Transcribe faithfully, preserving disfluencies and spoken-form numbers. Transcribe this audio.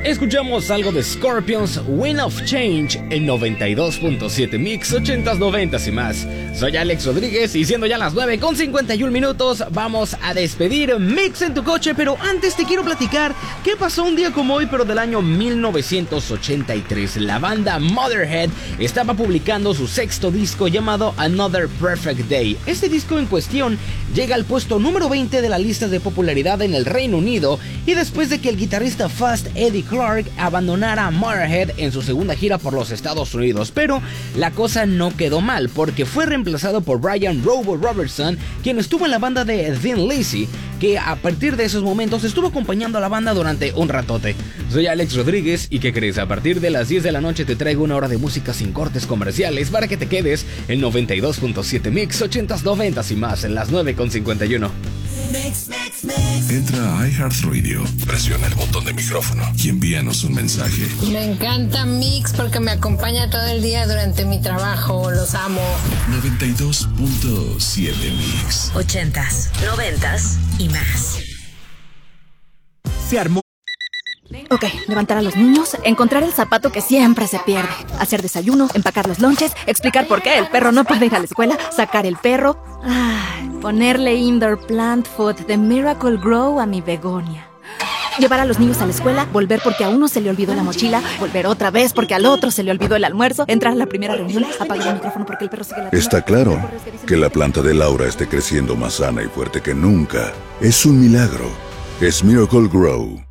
Escuchamos algo de Scorpions, Wind of Change, en noventa y dos punto siete Mix, ochentas, noventas y más. Soy Alex Rodríguez y siendo ya las nueve con cincuenta y un minutos, vamos a despedir Mix en tu coche, pero antes te quiero platicar qué pasó un día como hoy, pero del año mil novecientos ochenta y tres. La banda Motherhead estaba publicando su sexto disco llamado Another Perfect Day. Este disco en cuestión llega al puesto número veinte de la lista de popularidad en el Reino Unido, y después de que el guitarrista Fast Eddie Clark abandonara Motherhead en su segunda gira por los Estados Unidos. Pero la cosa no quedó mal, porque fue reemplazado por Brian Robo Robertson, quien estuvo en la banda de Thin Lizzy, que a partir de esos momentos estuvo acompañando a la banda durante un ratote. Soy Alex Rodríguez y ¿qué crees? A partir de las diez de la noche te traigo una hora de música sin cortes comerciales para que te quedes en noventa y dos punto siete Mix, ochentas, noventas y más, en las nueve con cincuenta y uno. Mix, mix, mix. Entra a iHeartRadio, presiona el botón de micrófono y envíanos un mensaje. Me encanta Mix porque me acompaña todo el día durante mi trabajo. Los amo. noventa y dos punto siete Mix. Ochentas, noventas y más. Se armó. Ok, levantar a los niños, encontrar el zapato que siempre se pierde, hacer desayuno, empacar los lonches, explicar por qué el perro no puede ir a la escuela, sacar el perro, ay, ponerle indoor plant food de Miracle Grow a mi begonia. Llevar a los niños a la escuela, volver porque a uno se le olvidó la mochila, volver otra vez porque al otro se le olvidó el almuerzo, entrar a la primera reunión, apagar el micrófono porque el perro sigue la... Está claro que la planta de Laura esté creciendo más sana y fuerte que nunca. Es un milagro. Es Miracle Grow.